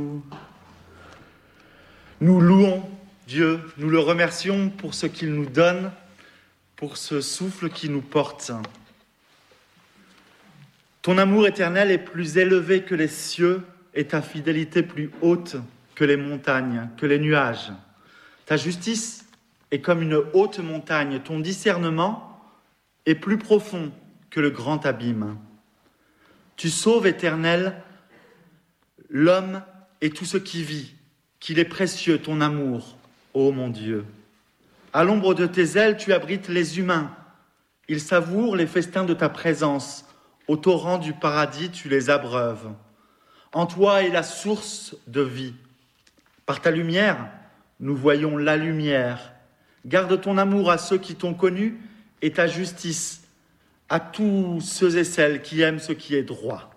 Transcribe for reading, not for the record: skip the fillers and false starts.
Nous louons Dieu, nous le remercions pour ce qu'il nous donne, pour ce souffle qui nous porte. Ton amour éternel est plus élevé que les cieux et ta fidélité plus haute que les montagnes, que les nuages. Ta justice est comme une haute montagne, ton discernement est plus profond que le grand abîme. Tu sauves, Éternel, l'homme et tout ce qui vit, qu'il est précieux ton amour, ô mon Dieu. À l'ombre de tes ailes, tu abrites les humains. Ils savourent les festins de ta présence. Au torrent du paradis, tu les abreuves. En toi est la source de vie. Par ta lumière, nous voyons la lumière. Garde ton amour à ceux qui t'ont connu et ta justice à tous ceux et celles qui aiment ce qui est droit.